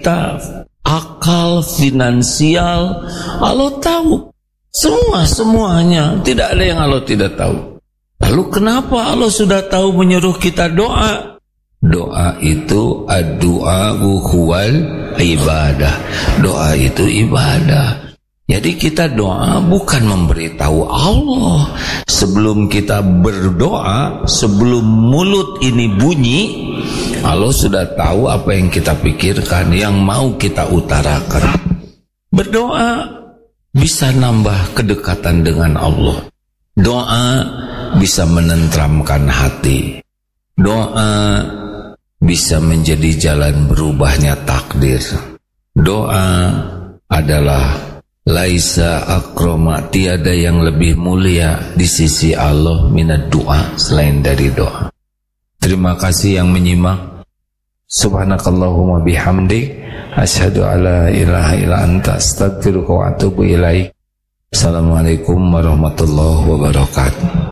kita, akal, finansial, Allah tahu. Semuanya, tidak ada yang Allah tidak tahu. Lalu kenapa Allah sudah tahu menyuruh kita doa? Doa itu ad-du'a huwal ibadah. Doa itu ibadah. Jadi kita doa bukan memberitahu Allah. Sebelum kita berdoa, sebelum mulut ini bunyi, Allah sudah tahu apa yang kita pikirkan, yang mau kita utarakan. Berdoa bisa nambah kedekatan dengan Allah. Doa bisa menenteramkan hati. Doa bisa menjadi jalan berubahnya takdir. Doa adalah laisa akroma, tiada yang lebih mulia di sisi Allah minad doa, selain dari doa. Terima kasih yang menyimak. Subhanakallahumma bihamdik, asyhadu alla ilaha illa anta, astaghfiruka wa atubu ilaik. Assalamualaikum warahmatullahi wabarakatuh.